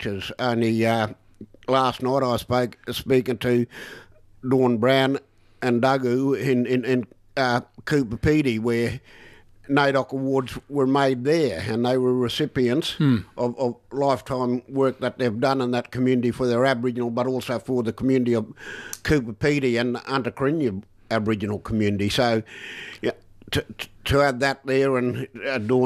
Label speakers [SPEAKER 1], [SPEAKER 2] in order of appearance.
[SPEAKER 1] structures. Only last night I was speaking to Dawn Brown and Dougu in Cooper Pedy, where NAIDOC awards were made there, and they were recipients of lifetime work that they've done in that community for their Aboriginal, but also for the community of Cooper Pedy and Antacarinya Aboriginal community. So, yeah, to add that there, and Dawn